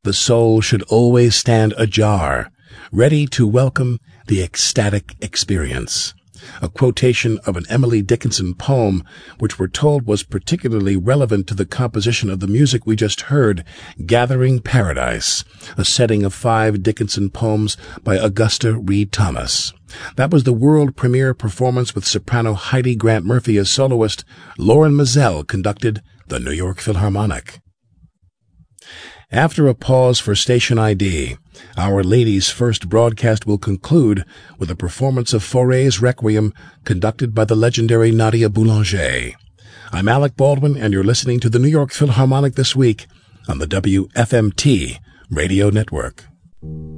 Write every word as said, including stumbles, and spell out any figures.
the soul should always stand ajar, ready to welcome the ecstatic experience. A quotation of an Emily Dickinson poem, which we're told was particularly relevant to the composition of the music we just heard, Gathering Paradise, a setting of five Dickinson poems by Augusta Reed Thomas. That was the world premiere performance with soprano Heidi Grant Murphy as soloist. Lauren Mazel conducted the New York Philharmonic. After a pause for station I D, Our Lady's first broadcast will conclude with a performance of Fauré's Requiem conducted by the legendary Nadia Boulanger. I'm Alec Baldwin, and you're listening to the New York Philharmonic This Week on the W F M T Radio Network.